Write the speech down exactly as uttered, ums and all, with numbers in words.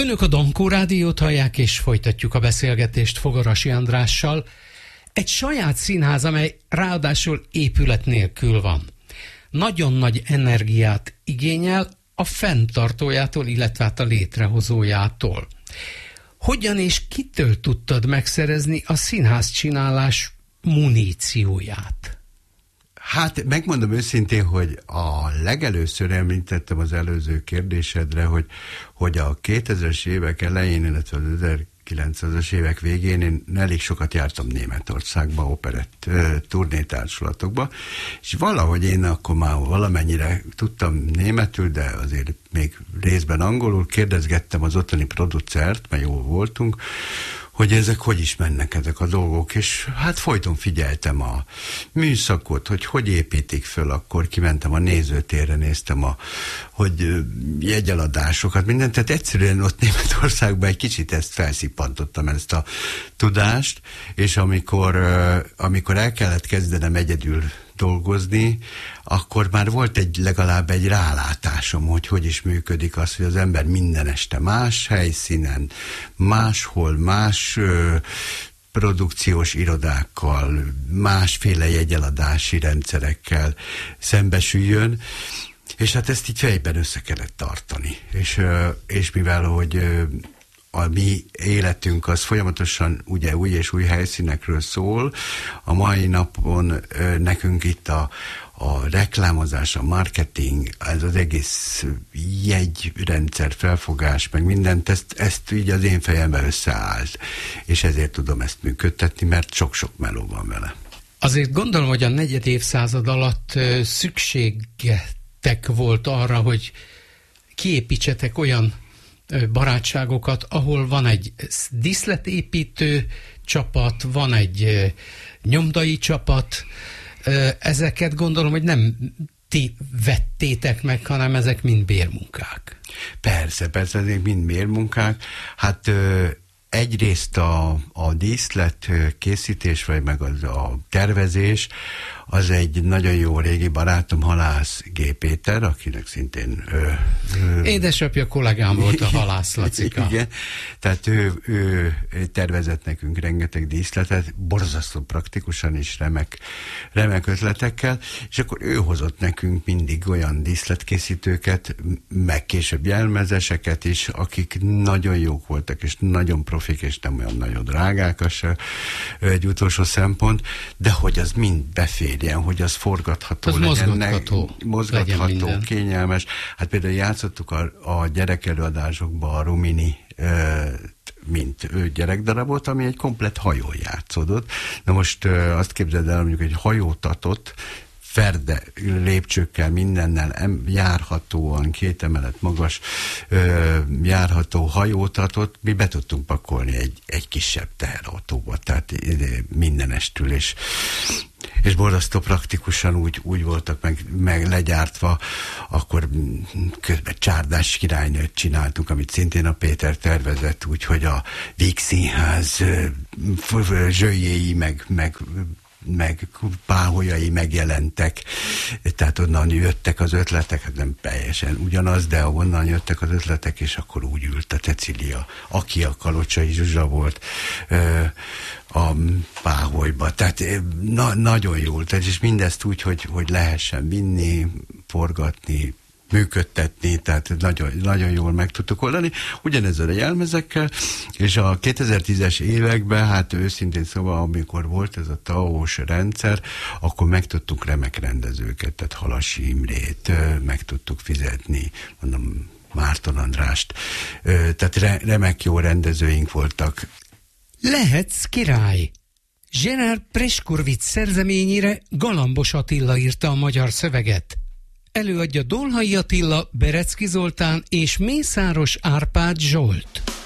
Önök a Dankó Rádiót hallják, és folytatjuk a beszélgetést Fogarasi Andrással. Egy saját színház, amely ráadásul épület nélkül van. Nagyon nagy energiát igényel a fenntartójától, illetve hát a létrehozójától. Hogyan és kitől tudtad megszerezni a színház csinálás munícióját? Hát megmondom őszintén, hogy a legelőször említettem az előző kérdésedre, hogy, hogy a kétezres évek elején, illetve az ezerkilencszázas évek végén én elég sokat jártam Németországba, operett uh, turnétársulatokba, és valahogy én akkor már valamennyire tudtam németül, de azért még részben angolul, kérdezgettem az ottani producert, mert jó voltunk, hogy ezek hogy is mennek ezek a dolgok, és hát folyton figyeltem a műszakot, hogy hogy építik föl, akkor kimentem a nézőtérre, néztem a, hogy jegyeladásokat, mindent, tehát egyszerűen ott Németországban egy kicsit ezt felszippantottam, ezt a tudást, és amikor, amikor el kellett kezdenem egyedül dolgozni, akkor már volt egy legalább egy rálátásom, hogy hogy is működik az, hogy az ember minden este más helyszínen, máshol, más ö, produkciós irodákkal, másféle jegyeladási rendszerekkel szembesüljön, és hát ezt így fejben össze kellett tartani. És, ö, és mivel, hogy ö, a mi életünk az folyamatosan ugye új és új helyszínekről szól. A mai napon ö, nekünk itt a, a reklámozás, a marketing, ez az egész jegyrendszer, felfogás, meg mindent, ezt, ezt így az én fejembe összeállt. És ezért tudom ezt működtetni, mert sok-sok meló van vele. Azért gondolom, hogy a negyed évszázad alatt ö, szükségetek volt arra, hogy kiépítsetek olyan barátságokat, ahol van egy díszletépítő csapat, van egy nyomdai csapat. Ezeket gondolom, hogy nem ti vettétek meg, hanem ezek mind bérmunkák. Persze, persze, ezek mind bérmunkák. Hát egyrészt a, a díszlet készítés, vagy meg az a tervezés, az egy nagyon jó régi barátom, Halász G. Péter, akinek szintén... Ö, ö, édesapja kollégám volt a Halász Lacika. Igen, tehát ő, ő tervezett nekünk rengeteg díszletet, borzasztó praktikusan is remek, remek ötletekkel, és akkor ő hozott nekünk mindig olyan díszletkészítőket, meg később jelmezeseket is, akik nagyon jók voltak, és nagyon profik, és nem olyan nagyon drágák, az egy utolsó szempont, de hogy az mind befér, hogy az forgatható, az legyen, mozgatható, mozgatható kényelmes. Hát például játszottuk a, a gyerekelőadásokban a Rumini e, mint ő gyerekdarabot, ami egy komplett hajón játszódott. Na most e, azt képzeld el, mondjuk egy hajótatot ferde lépcsőkkel, mindennel em, járhatóan, két emelet magas ö, járható hajótatot, mi be tudtunk pakolni egy, egy kisebb teherautóba, tehát mindenestül, és, és borzasztó praktikusan úgy, úgy voltak meg, meg legyártva, akkor közben Csárdás királynőt csináltunk, amit szintén a Péter tervezett, úgyhogy a Víg Színház zsöljéi, meg, meg meg páholyai megjelentek, tehát onnan jöttek az ötletek, hát nem teljesen ugyanaz, de onnan jöttek az ötletek, és akkor úgy ült a Cecília, aki a Kalocsai Zsuzsa volt ö, a páholyba, tehát na, nagyon jól, tehát és mindezt úgy, hogy, hogy lehessen vinni, forgatni, működtetni, tehát nagyon, nagyon jól meg tudtuk oldani. Ugyanezzel a jelmezekkel, és a kétezer-tízes években, hát őszintén szóval, amikor volt ez a té á ó-s rendszer, akkor meg tudtunk remek rendezőket, tehát Halasi Imrét meg tudtuk fizetni, mondom, Márton Andrást, tehát re, remek jó rendezőink voltak. Lehetsz király! Gerard Preskurvic szerzeményére Galambos Attila írta a magyar szöveget. Előadja Dolhai Attila, Berecki Zoltán és Mészáros Árpád Zsolt.